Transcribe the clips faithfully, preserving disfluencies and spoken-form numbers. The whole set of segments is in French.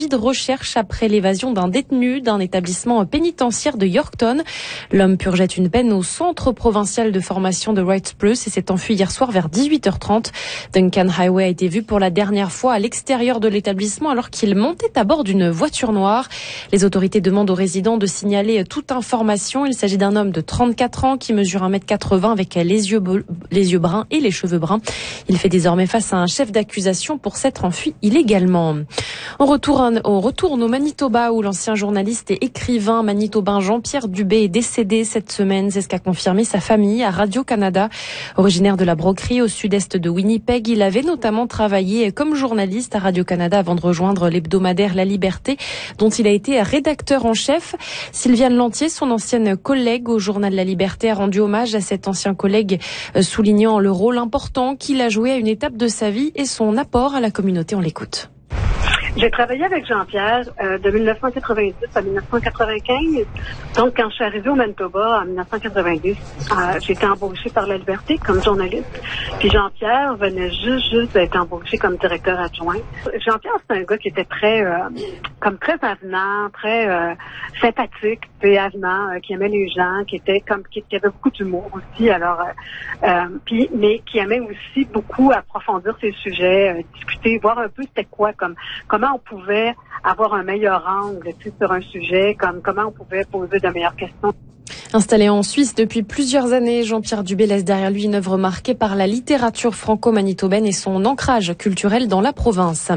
de recherche après l'évasion d'un détenu d'un établissement pénitentiaire de Yorkton. L'homme purgeait une peine au centre provincial de formation de Wrights Plus et s'est enfui hier soir vers dix-huit heures trente. Duncan Highway a été vu pour la dernière fois à l'extérieur de l'établissement alors qu'il montait à bord d'une voiture noire. Les autorités demandent aux résidents de signaler toute information. Il s'agit d'un homme de trente-quatre ans qui mesure un mètre quatre-vingts avec les yeux, les yeux bruns et les cheveux bruns. Il fait désormais face à un chef d'accusation pour s'être enfui illégalement. On retourne On retourne au Manitoba où l'ancien journaliste et écrivain manitobain Jean-Pierre Dubé est décédé cette semaine. C'est ce qu'a confirmé sa famille à Radio-Canada. Originaire de la Broquerie au sud-est de Winnipeg, il avait notamment travaillé comme journaliste à Radio-Canada avant de rejoindre l'hebdomadaire La Liberté, dont il a été rédacteur en chef. Sylviane Lantier, son ancienne collègue au journal La Liberté, a rendu hommage à cet ancien collègue, soulignant le rôle important qu'il a joué à une étape de sa vie et son apport à la communauté. On l'écoute. J'ai travaillé avec Jean-Pierre euh, de dix-neuf cent quatre-vingt-dix à dix-neuf cent quatre-vingt-quinze. Donc, quand je suis arrivée au Manitoba en dix-neuf cent quatre-vingt-dix, euh, j'ai été embauchée par La Liberté comme journaliste. Puis Jean-Pierre venait juste, juste d'être embauché comme directeur adjoint. Jean-Pierre, c'est un gars qui était très, euh, comme très avenant, très euh, sympathique, très avenant, euh, qui aimait les gens, qui était comme, qui, qui avait beaucoup d'humour aussi. Alors, euh, euh, puis, mais qui aimait aussi beaucoup approfondir ses sujets, euh, discuter, voir un peu c'était quoi comme, comme comment on pouvait avoir un meilleur angle sur un sujet, comme comment on pouvait poser de meilleures questions. Installé en Suisse depuis plusieurs années, Jean-Pierre Dubé laisse derrière lui une œuvre marquée par la littérature franco-manitobaine et son ancrage culturel dans la province.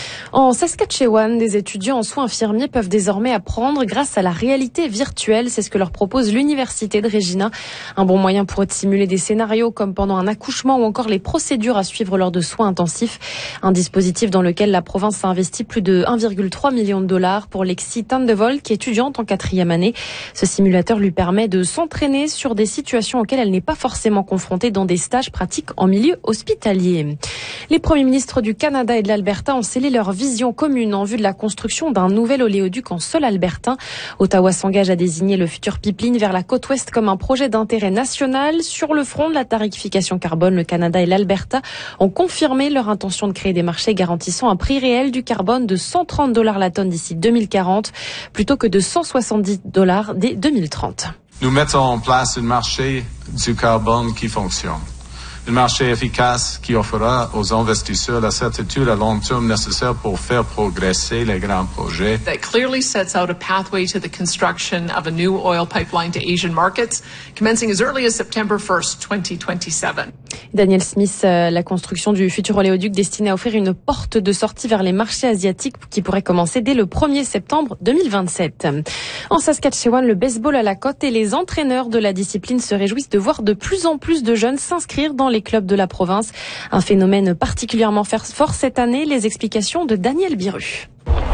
En Saskatchewan, des étudiants en soins infirmiers peuvent désormais apprendre grâce à la réalité virtuelle. C'est ce que leur propose l'université de Regina. Un bon moyen pour eux de simuler des scénarios comme pendant un accouchement ou encore les procédures à suivre lors de soins intensifs. Un dispositif dans lequel la province a investi plus de un virgule trois million de dollars pour Lexi Tandevol, qui est étudiante en quatrième année. Ce simulateur lui permet de s'entraîner sur des situations auxquelles elle n'est pas forcément confrontée dans des stages pratiques en milieu hospitalier. Les premiers ministres du Canada et de l'Alberta ont scellé leur vision commune en vue de la construction d'un nouvel oléoduc en sol albertain. Ottawa s'engage à désigner le futur pipeline vers la côte ouest comme un projet d'intérêt national. Sur le front de la tarification carbone, le Canada et l'Alberta ont confirmé leur intention de créer des marchés garantissant un prix réel du carbone de cent trente dollars la tonne d'ici deux mille quarante plutôt que de cent soixante-dix dollars dès deux mille trente. Nous mettons en place un marché du carbone qui fonctionne. Un marché efficace qui offrira aux investisseurs la certitude à long terme nécessaire pour faire progresser les grands projets. That clearly sets out a pathway to the construction of a new oil pipeline to Asian markets, commencing as early as September first, twenty twenty-seven. Daniel Smith, euh, la construction du futur oléoduc destiné à offrir une porte de sortie vers les marchés asiatiques qui pourrait commencer dès le premier septembre deux mille vingt-sept. En Saskatchewan, le baseball à la cote et les entraîneurs de la discipline se réjouissent de voir de plus en plus de jeunes s'inscrire dans les clubs de la province. Un phénomène particulièrement fort cette année. Les explications de Daniel Biru.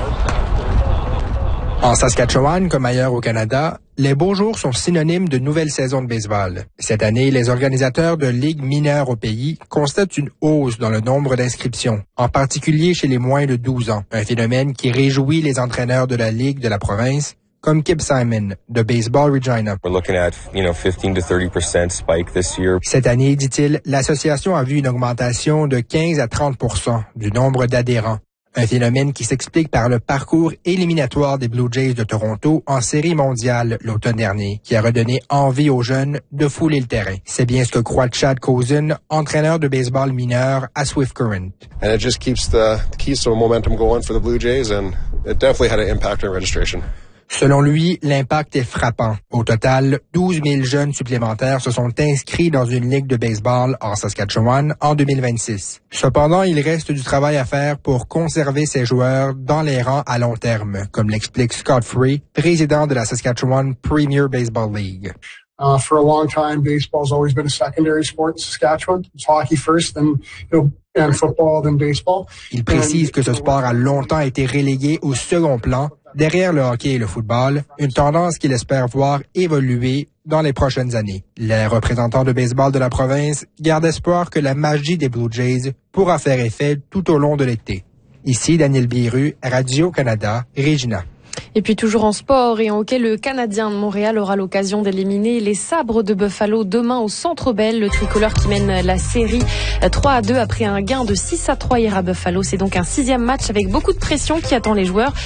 En Saskatchewan, comme ailleurs au Canada, les beaux jours sont synonymes de nouvelle saison de baseball. Cette année, les organisateurs de ligues mineures au pays constatent une hausse dans le nombre d'inscriptions, en particulier chez les moins de douze ans, un phénomène qui réjouit les entraîneurs de la Ligue de la province, comme Kip Simon, de Baseball Regina. We're looking at, you know, fifteen to thirty percent spike this year. Cette année, dit-il, l'association a vu une augmentation de quinze à trente pour cent du nombre d'adhérents. Un phénomène qui s'explique par le parcours éliminatoire des Blue Jays de Toronto en série mondiale l'automne dernier, qui a redonné envie aux jeunes de fouler le terrain. C'est bien ce que croit Chad Cozen, entraîneur de baseball mineur à Swift Current. And it just keeps the keeps the momentum going for the Blue Jays, and it definitely had an impact on registration. Selon lui, l'impact est frappant. Au total, douze mille jeunes supplémentaires se sont inscrits dans une ligue de baseball en Saskatchewan en deux mille vingt-six. Cependant, il reste du travail à faire pour conserver ces joueurs dans les rangs à long terme, comme l'explique Scott Free, président de la Saskatchewan Premier Baseball League. Uh, for a long time, baseball's always been a secondary sport in Saskatchewan. It's hockey first, then, you know, and football, then baseball. Il précise que ce sport a longtemps été relégué au second plan, derrière le hockey et le football, une tendance qu'il espère voir évoluer dans les prochaines années. Les représentants de baseball de la province gardent espoir que la magie des Blue Jays pourra faire effet tout au long de l'été. Ici, Daniel Biru, Radio-Canada, Regina. Et puis toujours en sport et en hockey, le Canadien de Montréal aura l'occasion d'éliminer les Sabres de Buffalo demain au Centre Bell. Le tricolore qui mène la série trois à deux après un gain de six à trois hier à Buffalo. C'est donc un sixième match avec beaucoup de pression qui attend les joueurs.